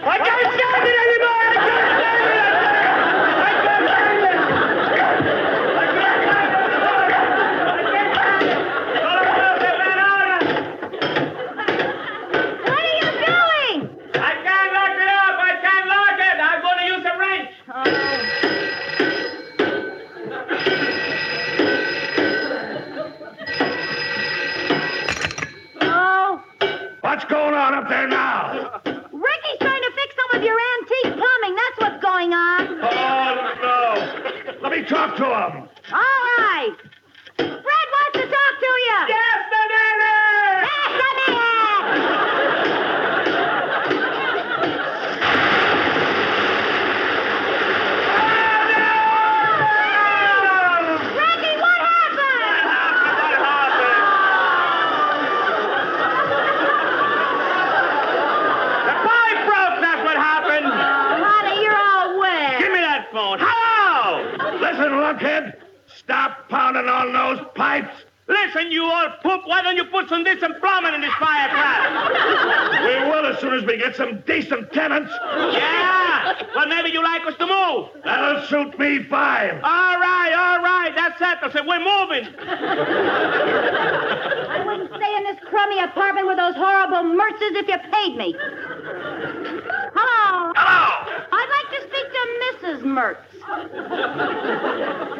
I can't stand it anymore! I can't stand it! I can't stand it! I can't stand it! What are you doing? I can't lock it up! I can't lock it! I'm going to use a wrench! Oh. What's going on up there now? Ricky's trying to fix some of your antique plumbing. That's what's going on. Oh, no. Let me talk to him. All right. Fred wants to talk to you. Yes, Banana! Yes, come here. Ricky, what happened? The pipe broke, that's what happened! Honey, you're all wet. Give me that phone. Hello! Listen, lunkhead. Stop pounding on those pipes. Listen, you old poop, why don't you put some decent plumbing in this fireplace? We will as soon as we get some decent tenants. Yeah? Well, maybe you like us to move. That'll suit me fine. All right. That's settled. So we're moving. I wouldn't stay in this crummy apartment with those horrible Mertzes if you paid me. Hello. Hello. I'd like to speak to Mrs. Mertz.